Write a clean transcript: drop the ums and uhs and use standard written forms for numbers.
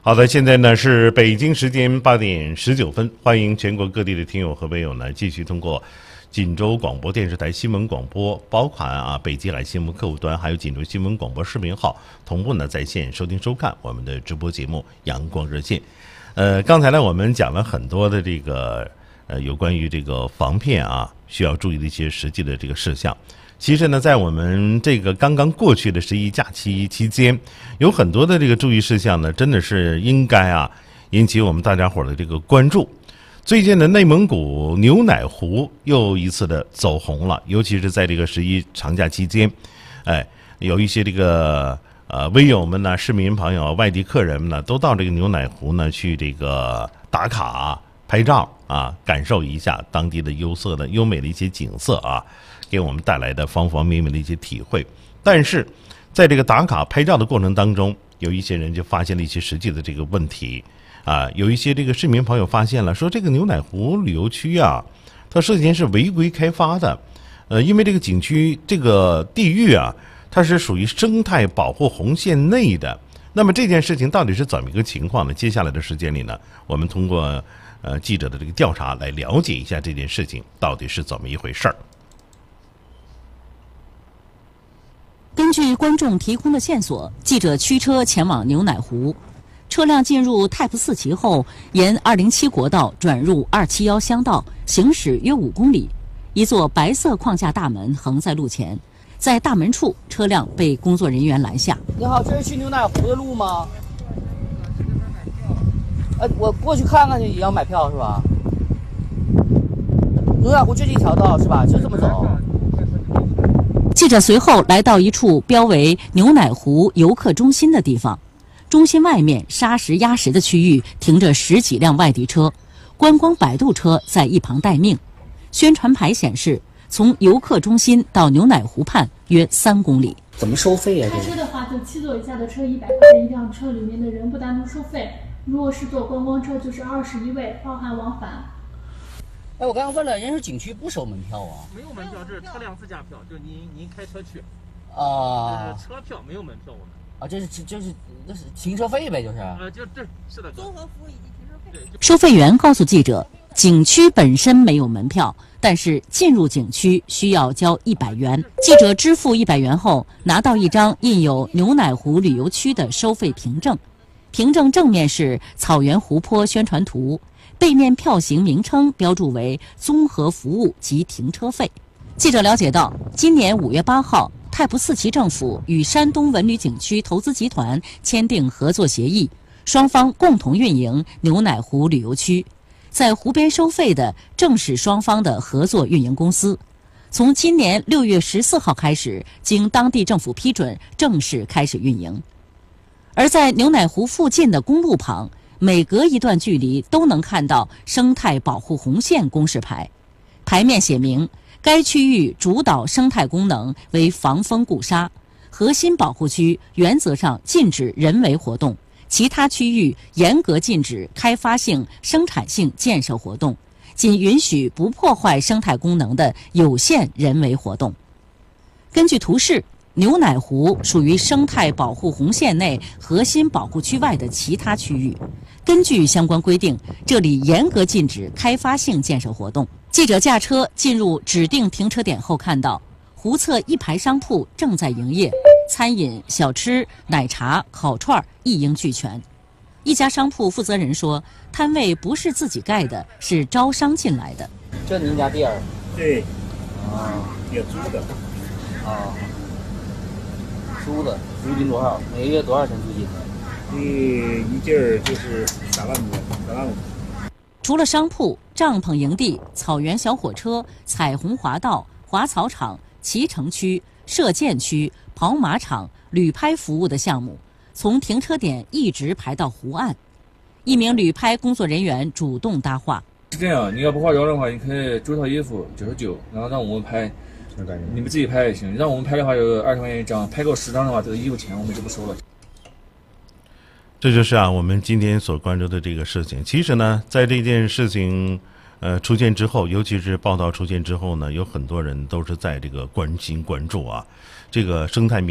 好的，现在呢是北京时间8:19，欢迎全国各地的听友和微友呢继续通过锦州广播电视台新闻广播，包括北极海新闻客户端，还有锦州新闻广播视频号，同步呢在线收听收看我们的直播节目阳光热线。刚才呢我们讲了很多的这个有关于这个防骗需要注意的一些实际的这个事项。其实呢，在我们这个刚刚过去的11假期期间，有很多的这个注意事项呢，真的是应该引起我们大家伙的这个关注。最近的内蒙古牛奶湖又一次的走红了，尤其是在这个11长假期间，有一些这个微友们呢、市民朋友、外地客人们呢，都到这个牛奶湖呢去这个打卡、拍照感受一下当地的优美的一些景色给我们带来的方方面面的一些体会。但是在这个打卡拍照的过程当中，有一些人就发现了一些实际的这个问题有一些这个市民朋友发现了，说这个牛奶湖旅游区它涉嫌是违规开发的。因为这个景区这个地域它是属于生态保护红线内的。那么这件事情到底是怎么一个情况呢？接下来的时间里呢，我们通过记者的这个调查来了解一下这件事情到底是怎么一回事儿。 根据观众提供的线索，记者驱车前往牛奶湖。车辆进入 Type 4期后，沿207国道转入271乡道，行驶约5公里。一座白色框架大门横在路前，在大门处，车辆被工作人员拦下。 你好，这是去牛奶湖的路吗？我过去看看去，也要买票是吧？牛奶湖就这一条道是吧？就这么走。 记者随后来到一处标为牛奶湖游客中心的地方，中心外面沙石压实的区域停着10几辆外地车，观光摆渡车在一旁待命。宣传牌显示，从游客中心到牛奶湖畔约3公里。 怎么收费啊？ 开车的话，就7座以下的车100块钱一辆车，里面的人不单独收费。如果是坐观光车，就是21位，包含往返。 我刚刚问了，人是景区不收门票没有门票，这是车辆自驾票，就是您开车去。 这是车票，没有门票我们。 这是停车费呗，就是。 是的。综合服务以及停车费。 收费员告诉记者，景区本身没有门票，但是进入景区需要交100元。记者支付100元后，拿到一张印有牛奶湖旅游区的收费凭证，凭证正面是草原湖泊宣传图，背面票型名称标注为综合服务及停车费。记者了解到，今年5月8号，Type 4期政府与山东文旅景区投资集团签订合作协议，双方共同运营牛奶湖旅游区。在湖边收费的正是双方的合作运营公司。从今年6月14号开始，经当地政府批准，正式开始运营。而在牛奶湖附近的公路旁，每隔一段距离都能看到生态保护红线公示牌，牌面写明该区域主导生态功能为防风固沙，核心保护区原则上禁止人为活动，其他区域严格禁止开发性、生产性建设活动，仅允许不破坏生态功能的有限人为活动。根据图示，牛奶湖属于生态保护红线内核心保护区外的其他区域。根据相关规定，这里严格禁止开发性建设活动。记者驾车进入指定停车点后，看到湖侧一排商铺正在营业，餐饮、小吃、奶茶、烤串一应俱全。一家商铺负责人说，摊位不是自己盖的，是招商进来的。 这您家店儿？ 对，也租的。 租的，租金多少？每个月多少钱租金？ 一劲儿就是3万多，3万5。 除了商铺、帐篷营地、草原小火车、彩虹滑道、滑草场、骑乘区、射箭区、跑马场、旅拍服务的项目，从停车点一直排到湖岸。一名旅拍工作人员主动搭话：“ 是这样，你要不化妆的话，你可以租套衣服99，然后让我们拍。你们自己拍也行，让我们拍的话有20块钱一张，拍够10张的话，这个衣服钱我们就不收了。” 这就是我们今天所关注的这个事情。其实呢，在这件事情出现之后，尤其是报道出现之后呢，有很多人都是在这个关心关注这个生态